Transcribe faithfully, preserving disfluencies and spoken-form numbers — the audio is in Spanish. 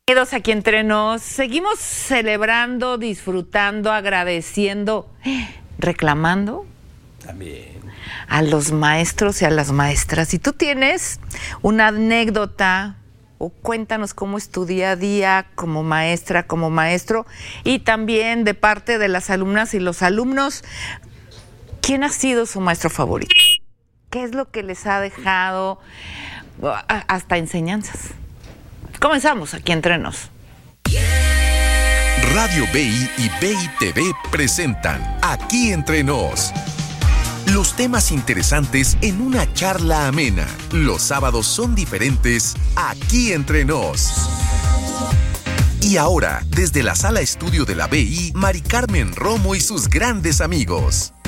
Bienvenidos aquí entre nos. Seguimos celebrando, disfrutando, agradeciendo, reclamando también a los maestros y a las maestras. Si tú tienes una anécdota, o cuéntanos cómo es tu día a día como maestra, como maestro, y también de parte de las alumnas y los alumnos, ¿quién ha sido su maestro favorito? ¿Qué es lo que les ha dejado hasta enseñanzas? Comenzamos aquí entre nos. Radio B I y B I T V presentan Aquí Entre Nos. Los temas interesantes en una charla amena. Los sábados son diferentes Aquí Entre Nos. Y ahora, desde la sala estudio de la B I, Mari Carmen Romo y sus grandes amigos.